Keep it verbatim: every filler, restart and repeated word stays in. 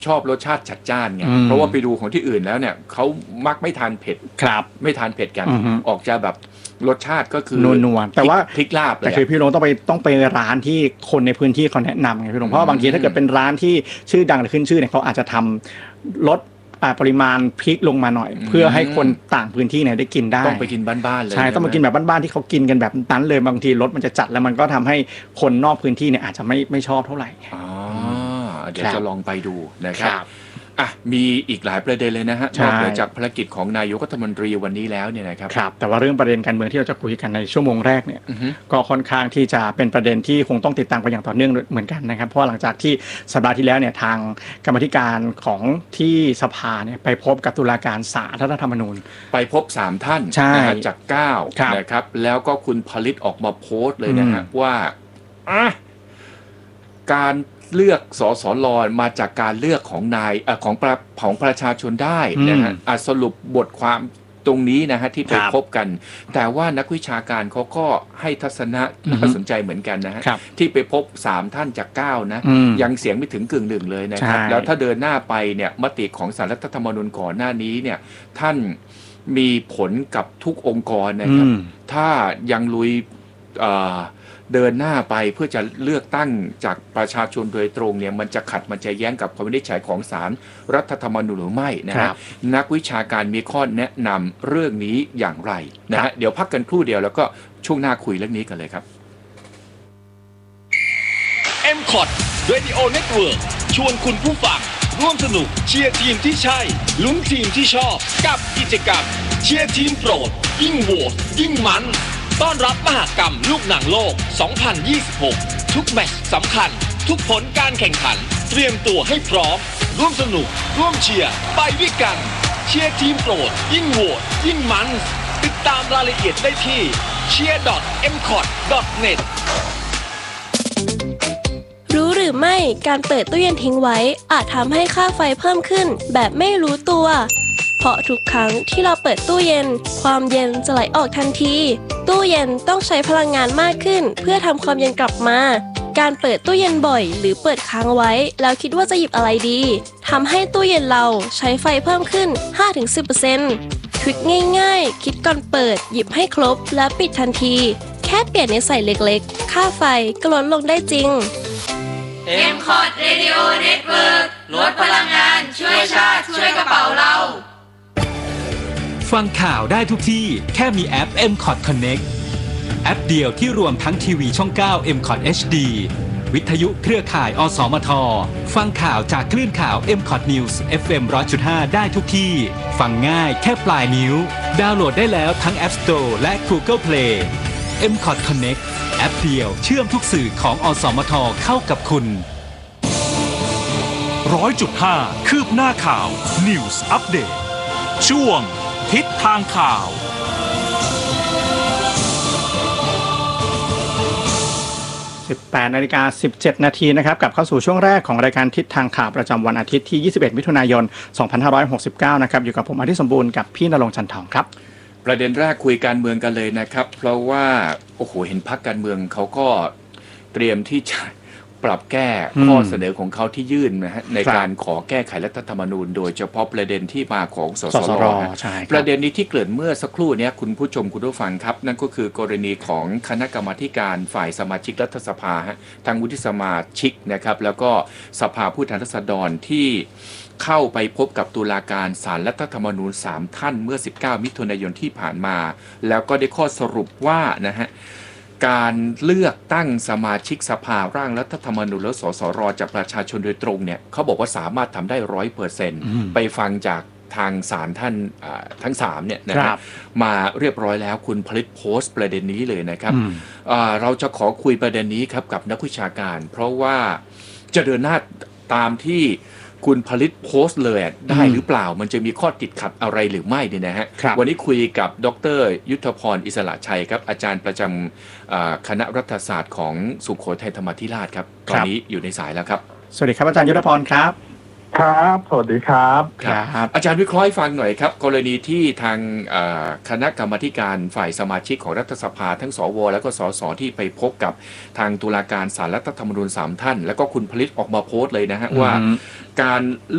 ชอบรสชาติจัดจ้านไงเพราะว่าไปดูของที่อื่นแล้วเนี่ยเขามักไม่ทานเผ็ดครับไม่ทานเผ็ดกันออกจะแบบรสชาติก็คือนัวๆแต่ว่าพริกลาบเลยแต่คือพี่ลงต้องไปต้องไปร้านที่คนในพื้นที่เขาแนะนำไงพี่ลงเพราะบางทีถ้าเกิดเป็นร้านที่ชื่อดังหรือขึ้นชื่อเนี่ยเขาอาจจะทำลดปริมาณพริกลงมาหน่อยเพื่อให้คนต่างพื้นที่เนี่ยได้กินได้ต้องไปกินบ้านๆเลยใช่ต้องมากินแบบบ้านๆที่เขากินกันแบบนั้นเลยบางทีรสมันจะจัดแล้วมันก็ทำให้คนนอกพื้นที่เนี่ยอาจจะไม่ไม่ชอบเท่าไหร่อ๋อเดี๋ยวจะลองไปดูนะครับอ่ะมีอีกหลายประเด็นเลยนะฮะนอกเหนือจากภารกิจของนายกรัฐมนตรีวันนี้แล้วเนี่ยนะครับครับแต่ว่าเรื่องประเด็นการเมืองที่เราจะคุยกันในชั่วโมงแรกเนี่ยก็ค่อนข้างที่จะเป็นประเด็นที่คงต้องติดตามกันอย่างต่อเนื่องเหมือนกันนะครับเพราะหลังจากที่สัปดาห์ที่แล้วเนี่ยทางกรรมธิการของที่สภาเนี่ยไปพบกับตุลาการศาลรัฐธรรมนูญไปพบสามท่านนะฮะจากเก้านะครับแล้วก็คุณผลิตออกมาโพสต์เลยนะฮะว่าอ่ะการเลือกสสรมาจากการเลือกของนายเอ่อของประของประชาชนได้นะฮะสรุปบทความตรงนี้นะฮะที่ไปพบกันแต่ว่านักวิชาการเขาก็ให้ทัศนะน่าสนใจเหมือนกันนะฮะที่ไปพบสามท่านจากเก้านะยังเสียงไม่ถึงกึ่งหนึ่งเลยนะครับแล้วถ้าเดินหน้าไปเนี่ยมติของศาลรัฐธรรมนูญก่อนหน้านี้เนี่ยท่านมีผลกับทุกองค์กรนะครับถ้ายังลุยเอ่อเดินหน้าไปเพื่อจะเลือกตั้งจากประชาชนโดยตรงเนี่ยมันจะขัดมันจะแย้งกับคำวินิจฉัยของศาลรัฐธรรมนูญหรือไม่นะฮะนักวิชาการมีข้อแนะนำเรื่องนี้อย่างไรนะฮะเดี๋ยวพักกันครู่เดียวแล้วก็ช่วงหน้าคุยเรื่องนี้กันเลยครับเอ็ม คอท Radio Network ชวนคุณผู้ฟังร่วมสนุกเชียร์ทีมที่ใช่ลุ้นทีมที่ชอบกับกิจกรรมเชียร์ทีมโปรดยิ่งโหวตยิ่งมันต้อนรับมหกรรมลูกหนังโลก สองพันยี่สิบหก ทุกแมตช์สำคัญทุกผลการแข่งขันเตรียมตัวให้พร้อมร่วมสนุกร่วมเชียร์ไปด้วยกันเชียร์ทีมโปรดยิ่งโหวตยิ่งมันติดตามรายละเอียดได้ที่ เชียร์ ดอท เอ็ม คอท ดอท เน็ตรู้หรือไม่การเปิดตู้เย็นทิ้งไว้อาจทำให้ค่าไฟเพิ่มขึ้นแบบไม่รู้ตัวเพราะทุกครั้งที่เราเปิดตู้เย็นความเย็นจะไหลออกทันทีตู้เย็นต้องใช้พลังงานมากขึ้นเพื่อทำความเย็นกลับมาการเปิดตู้เย็นบ่อยหรือเปิดค้างไว้แล้วคิดว่าจะหยิบอะไรดีทำให้ตู้เย็นเราใช้ไฟเพิ่มขึ้น ห้าถึงสิบเปอร์เซ็นต์ ทริคง่ายๆคิดก่อนเปิดหยิบให้ครบแล้วปิดทันทีแค่เปลี่ยนนิสัยเล็กๆค่าไฟก็ลดลงได้จริงเอ็ม คอท Radio Network ลดพลังงานช่วยชาติช่วยกระเป๋าเราฟังข่าวได้ทุกที่แค่มีแอป เอ็ม คอท Connect แอปเดียวที่รวมทั้งทีวีช่อง เก้า เอ็ม คอท เอช ดี วิทยุเครือข่ายอสมทฟังข่าวจากคลื่นข่าว เอ็ม คอท News เอฟ เอ็ม หนึ่งร้อยจุดห้า ได้ทุกที่ฟังง่ายแค่ปลายนิ้วดาวน์โหลดได้แล้วทั้ง App Store และ Google Play เอ็ม คอท Connect แอปเดียวเชื่อมทุกสื่อของอสมทเข้ากับคุณร้อยจุดห้า คืบหน้าข่าว News Update ช่วงทิศทางข่าวสิบแปดนาฬิกาสิบเจ็ดนาทีนะครับกลับเข้าสู่ช่วงแรกของรายการทิศทางข่าวประจำวันอาทิตย์ที่ยี่สิบเอ็ดมิถุนายนสองพันห้าร้อยหกสิบเก้านะครับอยู่กับผมอาทิตย์สมบูรณ์กับพี่ณรงค์ จันทองครับประเด็นแรกคุยการเมืองกันเลยนะครับเพราะว่าโอ้โหเห็นพรรคการเมืองเขาก็เตรียมที่จะปรับแก้ข้อเสนอของเขาที่ยื่นนะฮะในการขอแก้ไขรัฐธรรมนูญโดยเฉพาะประเด็นที่มาของสสรประเด็นนี้ที่เกิดเมื่อสักครู่นี้คุณผู้ชมคุณผู้ฟังครับนั่นก็คือกรณีของคณะกรรมาการฝ่ายสมาชิกรัฐสภาฮะทางวุฒิสมาชิกนะครับแล้วก็สภาผู้แทนราษฎรที่เข้าไปพบกับตุลาการศาลรัฐธรรมนูญสามท่านเมื่อสิบเก้ามิถุนายนที่ผ่านมาแล้วก็ได้ข้อสรุปว่านะฮะการเลือกตั้งสมาชิกสภาร่างรัฐธรรมนูญและสสรจากประชาชนโดยตรงเนี่ยเขาบอกว่าสามารถทำได้ร้อยเปอร์เซ็นต์ไปฟังจากทางศาลท่านทั้งสามเนี่ยนะครับมาเรียบร้อยแล้วคุณผลิตโพสต์ประเด็นนี้เลยนะครับเราจะขอคุยประเด็นนี้ครับกับนักวิชาการเพราะว่าจะเดินหน้าตามที่คุณผลิตโพสต์เลยได้หรือเปล่ามันจะมีข้อติดขัดอะไรหรือไม่เนี่ยนะฮะวันนี้คุยกับดร.ยุทธพรอิสระชัยครับอาจารย์ประจำคณะรัฐศาสตร์ของสุโขทัยธรรมาธิราชครับตอนนี้อยู่ในสายแล้วครับสวัสดีครับอาจารย์ยุทธพรครับครับสวัสดีครับครับอาจารย์วิเคราะห์ให้ฟังหน่อยครับกรณีที่ทางคณะกรรมาการฝ่ายสมาชิกของรัฐสภาทั้งสวและก็สสที่ไปพบกับทางตุลาการศาลรัฐธรรมนูญสามท่านแล้วก็คุณผลิตออกมาโพสต์เลยนะฮะว่าการ